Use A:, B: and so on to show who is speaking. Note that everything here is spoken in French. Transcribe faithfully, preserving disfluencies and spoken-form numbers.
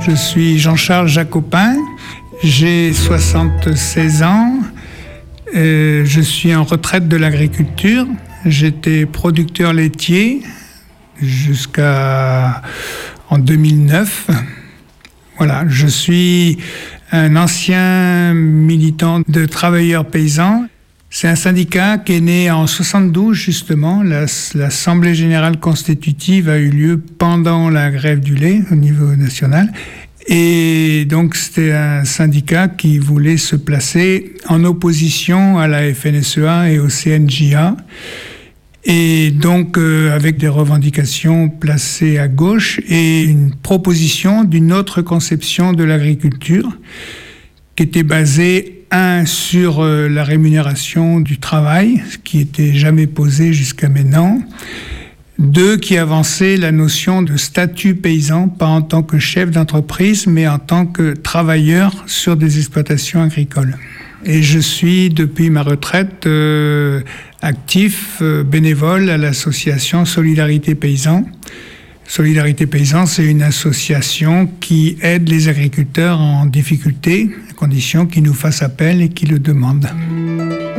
A: Je suis Jean-Charles Jacopin, j'ai soixante-seize ans, euh, je suis en retraite de l'agriculture. J'étais producteur laitier jusqu'à en deux mille neuf. Voilà, je suis un ancien militant de travailleurs paysans. C'est un syndicat qui est né en soixante-douze, justement. La, l'Assemblée générale constitutive a eu lieu pendant la grève du lait au niveau national. Et donc, c'était un syndicat qui voulait se placer en opposition à la F N S E A et au C N J A. Et donc, euh, avec des revendications placées à gauche et une proposition d'une autre conception de l'agriculture qui était basée, un, sur euh, la rémunération du travail, ce qui n'était jamais posé jusqu'à maintenant. Deux, qui avançait la notion de statut paysan, pas en tant que chef d'entreprise, mais en tant que travailleur sur des exploitations agricoles. Et je suis, depuis ma retraite, euh, actif, euh, bénévole à l'association Solidarité Paysan. Solidarité Paysan, c'est une association qui aide les agriculteurs en difficulté, à condition qu'ils nous fassent appel et qu'ils le demandent.